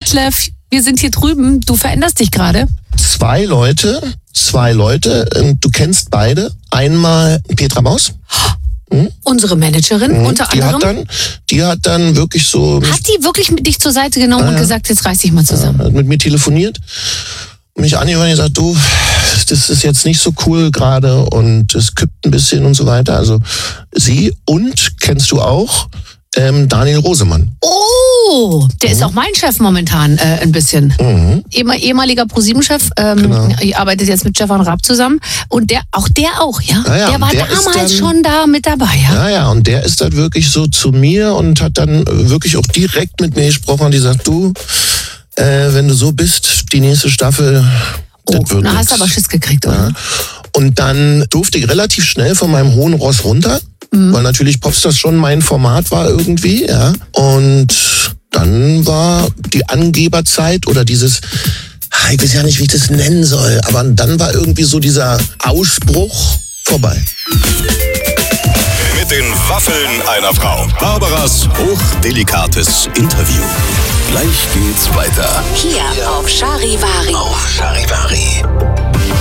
Detlef, wir sind hier drüben. Du veränderst dich gerade. Zwei Leute. Du kennst beide. Einmal Petra Maus. Unsere Managerin unter anderem. Die hat dann wirklich so... Hat die wirklich mit dich zur Seite genommen und gesagt, jetzt reiß dich mal zusammen? Hat mit mir telefoniert, mich angehört und gesagt, du, das ist jetzt nicht so cool gerade und es kippt ein bisschen und so weiter. Also sie und, kennst du auch, Daniel Rosemann. Oh, der ist auch mein Chef momentan ein bisschen. Ehemaliger ProSieben-Chef, Genau. arbeitet jetzt mit Stefan Raab zusammen. Und der auch, ja? Ja, der war der ist damals dann schon da mit dabei, ja? Ja, und der ist dann wirklich so zu mir und hat dann wirklich auch direkt mit mir gesprochen und die sagt, du, wenn du so bist, die nächste Staffel, das wird Na, nix. hast du aber Schiss gekriegt, oder? Ja. Und dann durfte ich relativ schnell von meinem hohen Ross runter, weil natürlich Popstars schon mein Format war irgendwie, ja. Und dann war die Angeberzeit oder dieses, ich weiß ja nicht, wie ich das nennen soll, aber dann war irgendwie so dieser Ausbruch vorbei. Mit den Waffeln einer Frau. Barbaras hochdelikates Interview. Gleich geht's weiter. Hier auf Charivari. Auf Charivari.